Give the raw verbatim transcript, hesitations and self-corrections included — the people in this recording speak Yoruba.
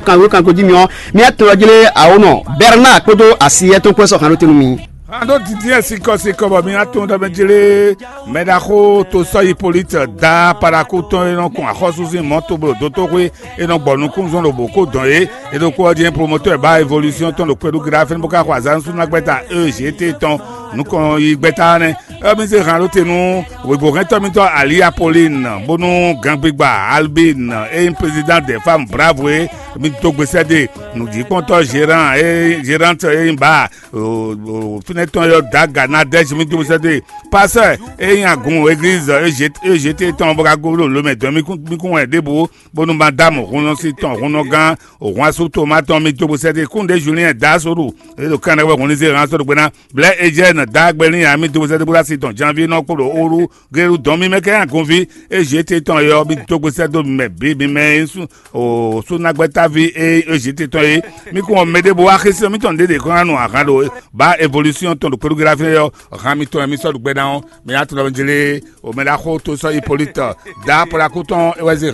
kan wo kan ko jimio mi atorajele awono Bernard kodo asiye to kweso kan lo tenu mi ando didier siko siko bo mi aton da benjele medako to so Hippolyte da para ko ton e non kon akhosusi moto bro dotorwe e non gbonu kun zon lo boko don e e do ko di promoteur ba evolution ton lo pedu graphe boka kwazan su na gbeta e jete ton nu kon yi gbeta ne e mi se ran lo tenu we bo ren to mi to Ali Apolline bonu gangbigba Albin e président des femmes bravo e mi to gbesede nu di konto gérant e gérante e ba o neton yo daga na dej mi to se passer e yan gun église e jete ton boka golo lo me don mi kun mi kun e debo bonu madame rono si ton rono gan o wan so tomate mi to se de kun de Julien dasoro e do kan we kun se ran so do gbena ble ejen dagbelin ya mi to se de bola si ton janvier no ko oru geru don mi me ke yan kun vi e jete ton yo mi to se do me bi bi me su o su na gbeta vi e jete ton e mi kun me debo a khisi mi ton de de kan anu akado ba evolution ton de chorégraphie yo ramito mi so do gbeda on mi atu lo njele o me la ko to so Hippolyte da pour la coton e